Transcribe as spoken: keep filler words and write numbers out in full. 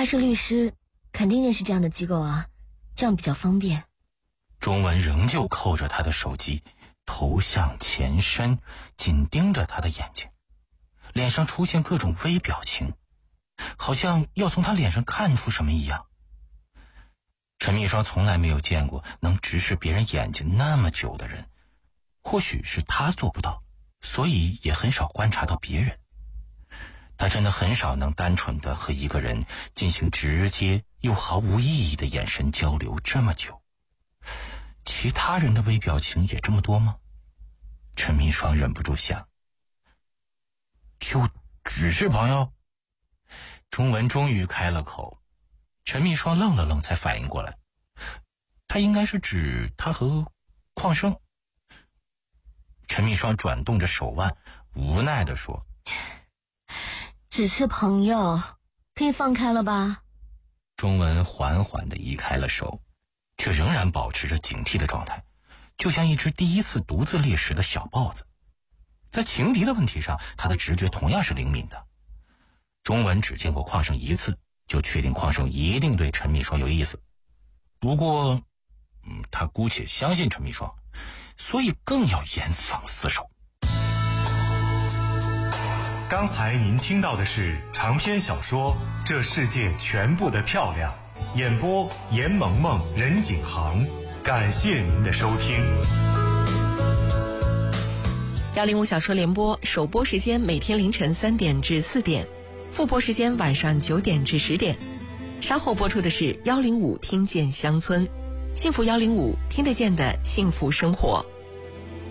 他是律师，肯定认识这样的机构啊，这样比较方便。 钟文仍旧扣着他的手机，头向前伸，紧盯着他的眼睛，脸上出现各种微表情，好像要从他脸上看出什么一样。陈密双从来没有见过能直视别人眼睛那么久的人，或许是他做不到，所以也很少观察到别人。他真的很少能单纯的和一个人进行直接又毫无意义的眼神交流这么久。其他人的微表情也这么多吗？陈密双忍不住想。就只是朋友？钟文终于开了口。陈密双愣了愣才反应过来，他应该是指他和邝胜。陈密双转动着手腕，无奈地说， 只是朋友，可以放开了吧？ 钟文缓缓地移开了手，却仍然保持着警惕的状态，就像一只第一次独自猎食的小豹子。在情敌的问题上，他的直觉同样是灵敏的。钟文只见过邝胜一次，就确定邝胜一定对陈密双有意思。不过嗯，他姑且相信陈密双，所以更要严防死守。 刚才您听到的是长篇小说《这世界全部的漂亮》，演播严萌萌、任景航。感谢您的收听。 幺零五小说联播首播时间每天凌晨三点至四点，复播时间晚上九点至十点。稍后播出的是幺零五听见乡村，幸福幺零五听得见的幸福生活。